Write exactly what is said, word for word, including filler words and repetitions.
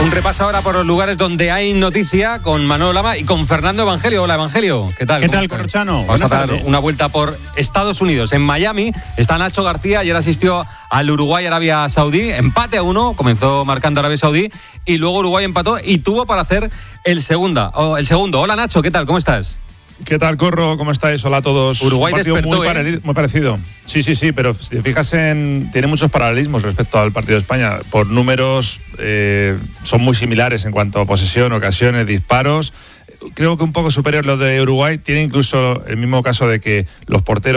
Un repaso ahora por los lugares donde hay noticia con Manolo Lama y con Fernando Evangelio. Hola, Evangelio, ¿qué tal? ¿Qué tal, Corrochano? Vamos a dar una vuelta por Estados Unidos. En Miami está Nacho García, ayer asistió al Uruguay-Arabia Saudí, empate a uno, comenzó marcando Arabia Saudí y luego Uruguay empató y tuvo para hacer el, segunda, oh, el segundo. Hola, Nacho, ¿qué tal? ¿Cómo estás? ¿Qué tal, Corro? ¿Cómo estáis? Hola a todos. Uruguay un partido despertó, muy, ¿eh? parali- muy parecido. Sí, sí, sí, pero si te fijas en... Tiene muchos paralelismos respecto al partido de España. Por números eh, son muy similares en cuanto a posesión, ocasiones, disparos. Creo que un poco superior los de Uruguay. Tiene incluso el mismo caso de que los porteros